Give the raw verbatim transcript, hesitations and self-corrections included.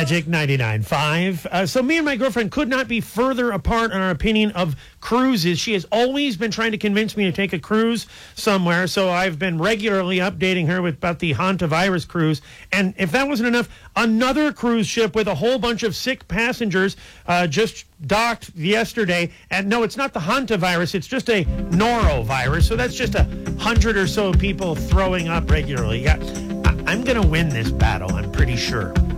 Magic ninety-nine point five. Uh, so me and my girlfriend could not be further apart on our opinion of cruises. She has always been trying to convince me to take a cruise somewhere, so I've been regularly updating her with about the hantavirus cruise. And if that wasn't enough, another cruise ship with a whole bunch of sick passengers uh, just docked yesterday. And no, it's not the hantavirus, it's just a norovirus. So that's just a hundred or so people throwing up regularly. Yeah, I- I'm going to win this battle, I'm pretty sure.